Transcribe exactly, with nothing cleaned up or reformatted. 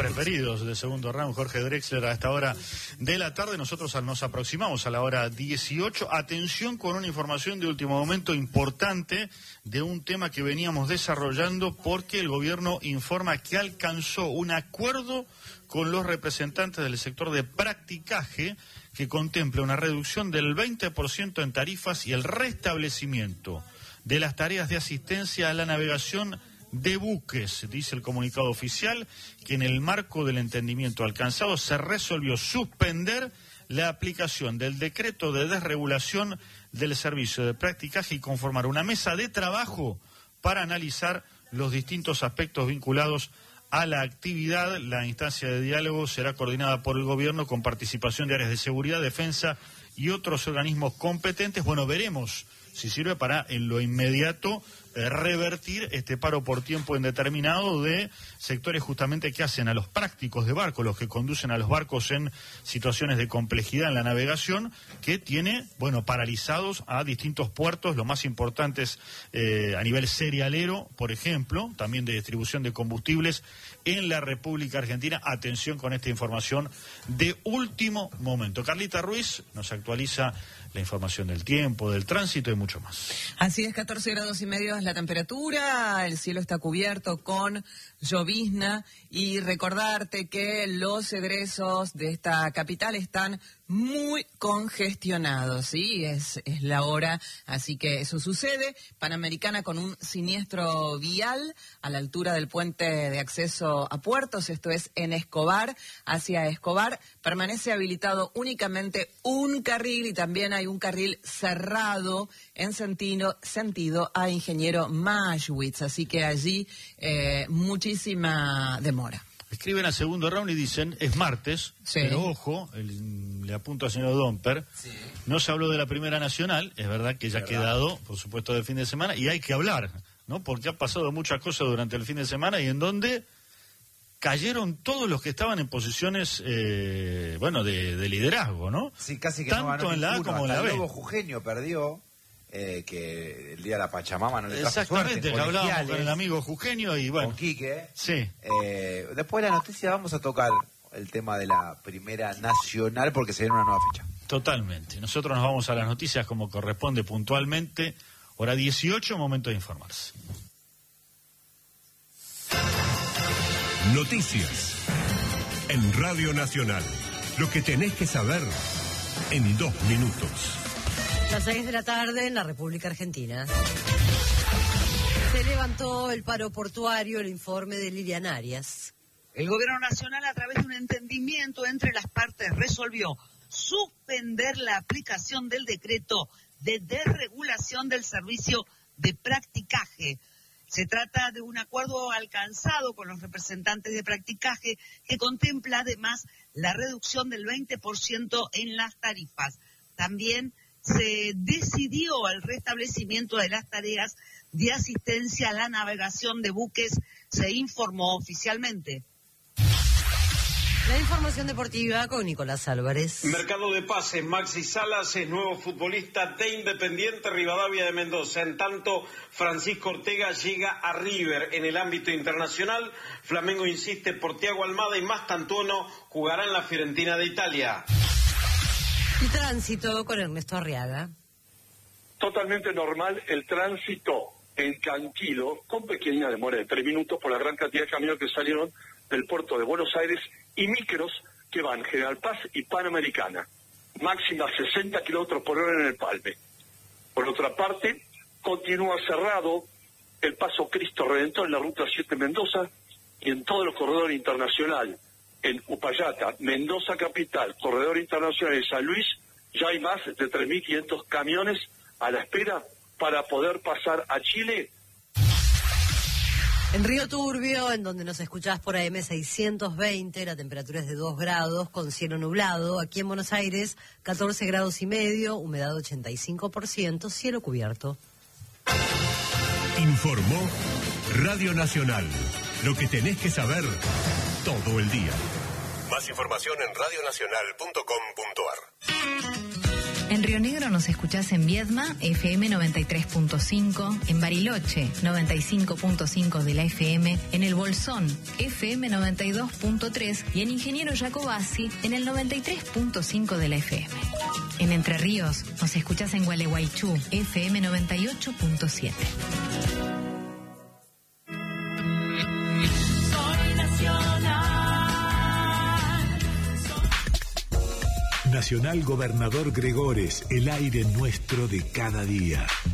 Referidos de segundo round, Jorge Drexler a esta hora de la tarde. Nosotros nos aproximamos a la hora dieciocho. Atención con una información de último momento importante de un tema que veníamos desarrollando, porque el gobierno informa que alcanzó un acuerdo con los representantes del sector de practicaje que contempla una reducción del veinte por ciento en tarifas y el restablecimiento de las tareas de asistencia a la navegación de buques. Dice el comunicado oficial que en el marco del entendimiento alcanzado se resolvió suspender la aplicación del decreto de desregulación del servicio de practicaje y conformar una mesa de trabajo para analizar los distintos aspectos vinculados a la actividad. La instancia de diálogo será coordinada por el gobierno con participación de áreas de seguridad, defensa y otros organismos competentes. Bueno, veremos si sirve para en lo inmediato eh, revertir este paro por tiempo indeterminado de sectores justamente que hacen a los prácticos de barco, los que conducen a los barcos en situaciones de complejidad en la navegación, que tiene, bueno, paralizados a distintos puertos, los más importantes eh, a nivel cerealero, por ejemplo, también de distribución de combustibles en la República Argentina. Atención con esta información de último momento. Carlita Ruiz nos actualiza la información del tiempo, del tránsito y mucho más. Así es, catorce grados y medio es la temperatura, el cielo está cubierto con llovizna, y recordarte que los egresos de esta capital están muy congestionados, ¿sí? Es, es la hora, así que eso sucede. Panamericana con un siniestro vial a la altura del puente de acceso a puertos, esto es en Escobar, hacia Escobar, permanece habilitado únicamente un carril y también hay un carril cerrado en sentido, sentido a Ingeniero Maschwitz, así que allí eh, muchísima demora. Escriben a segundo round y dicen, es martes, sí, pero ojo, el, le apunto al señor Domper, sí, no se habló de la Primera Nacional, es verdad que ya ha quedado, por supuesto, del fin de semana, y hay que hablar, ¿no? Porque ha pasado muchas cosas durante el fin de semana y en donde cayeron todos los que estaban en posiciones, eh, bueno, de, de liderazgo, ¿no? Sí, casi que tanto no ganó en la A como en la B. El Lobo Jujeño perdió. Eh, que el día de la Pachamama no le trajo exactamente, suerte. Que hablábamos con el amigo Jujeño y bueno. Con Quique. Sí. Eh, después de la noticia vamos a tocar el tema de la Primera Nacional porque se viene una nueva fecha. Totalmente. Nosotros nos vamos a las noticias como corresponde puntualmente. Hora dieciocho, momento de informarse. Noticias en Radio Nacional. Lo que tenés que saber en dos minutos. Las seis de la tarde en la República Argentina. Se levantó el paro portuario, el informe de Lilian Arias. El Gobierno Nacional, a través de un entendimiento entre las partes, resolvió suspender la aplicación del decreto de desregulación del servicio de practicaje. Se trata de un acuerdo alcanzado con los representantes de practicaje que contempla además la reducción del veinte por ciento en las tarifas. También se decidió el restablecimiento de las tareas de asistencia a la navegación de buques, se informó oficialmente. La información deportiva con Nicolás Álvarez. Mercado de pases, Maxi Salas es nuevo futbolista de Independiente Rivadavia de Mendoza. En tanto, Francisco Ortega llega a River. En el ámbito internacional, Flamengo insiste por Thiago Almada y Mastantuono jugará en la Fiorentina de Italia. Y tránsito con Ernesto Arriaga. Totalmente normal el tránsito en Canquilo, con pequeña demora de tres minutos por la gran cantidad de camiones que salieron del puerto de Buenos Aires y micros que van General Paz y Panamericana. Máxima sesenta kilómetros por hora en el Palme. Por otra parte, continúa cerrado el paso Cristo Redentor en la ruta siete Mendoza y en todo el corredor internacional. En Upayata, Mendoza Capital, Corredor Internacional de San Luis, ya hay más de tres mil quinientos camiones a la espera para poder pasar a Chile. En Río Turbio, en donde nos escuchás por A M seiscientos veinte, la temperatura es de dos grados, con cielo nublado. Aquí en Buenos Aires, catorce grados y medio, humedad ochenta y cinco por ciento, cielo cubierto. Informó Radio Nacional. Lo que tenés que saber todo el día. Más información en radionacional punto com punto ar. En Río Negro nos escuchás en Viedma, F M noventa y tres punto cinco, en Bariloche, noventa y cinco punto cinco de la F M, en El Bolsón, F M noventa y dos punto tres y en Ingeniero Jacobasi, en el noventa y tres punto cinco de la F M. En Entre Ríos nos escuchás en Gualeguaychú, F M noventa y ocho punto siete. Nacional Gobernador Gregores, el aire nuestro de cada día.